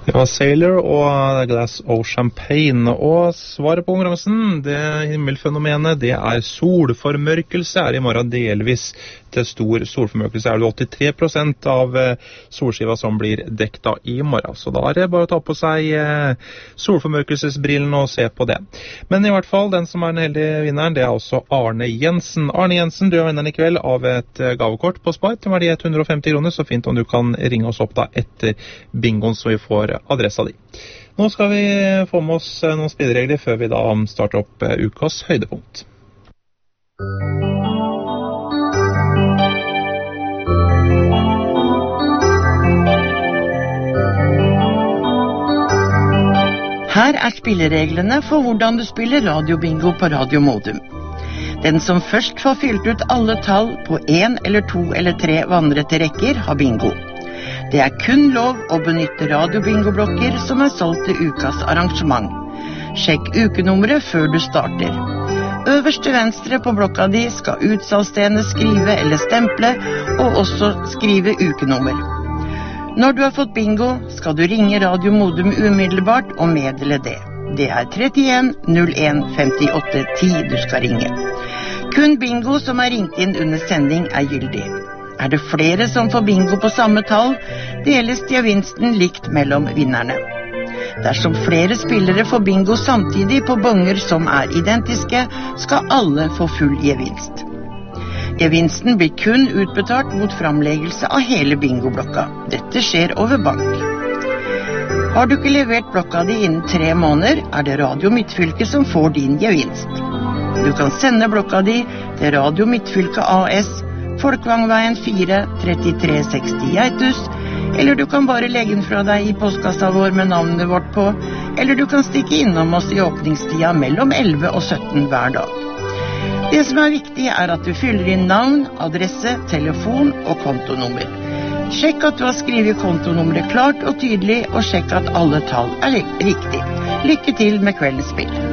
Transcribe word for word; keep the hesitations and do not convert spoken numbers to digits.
Det var Sailor og Glass of Champagne, og svaret på konkurransen, det himmelfenomenet, det er solformørkelse, er i morgen delvis til stor solformørkelse, er det åttitre prosent av solskiva som blir dekta i morgen, så da er det bare å ta på seg solformørkelsesbrillen og se på det. Men i hvert fall, den som er den heldige vinneren, det er også Arne Jensen. Arne Jensen, du er vinneren i kveld av et gavekort på Spar til verdi hundre og femti kroner, så fint om du kan ringe oss opp da etter bingoen så vi får adressa di. Nå skal vi få med oss noen spilleregler før vi da starter opp ukas høydepunkt. Her er spillereglene for hvordan du spiller radiobingo på Radio Modum. Den som først får fylt ut alle tall på en eller to eller tre vandrete rekker har bingo. Det er kun lov å benytte radiobingoblokker som er solgt til ukas arrangement. Sjekk ukenummeret før du starter. Øverst til venstre på blokka di skal utsalgsstedet skrive eller stemple, og også skrive ukenummer. Når du har fått bingo, skal du ringe Radio Modum umiddelbart og meddele det. Det er trettien null en femtiåtte ti du skal ringe. Kun bingo som er ringt inn under sending er gyldig. Er det flere som får bingo på samme tall, deles gevinsten likt mellom vinnerne. Dersom flere spillere får bingo samtidig på bonger som er identiske, skal alle få full gevinst. Gevinsten blir kun utbetalt mot framleggelse av hele bingoblokka. Dette skjer over bank. Har du ikke levert blokka di innen tre måneder, er det Radio Midtfylke som får din gevinst. Du kan sende blokka di til Radio Midtfylke A S, Folkvangveien fire, trettitre seksti Geitus, eller du kan bare legge den fra deg i postkassa vår med navnet vårt på, eller du kan stikke innom oss i åpningstida mellom elleve og sytten hver dag. Det som er viktig er at du fyller inn navn, adresse, telefon og kontonummer. Sjekk at du har skrevet kontonummeret klart og tydelig, og sjekk at alle tall er riktig. Lykke til med kveldens spill.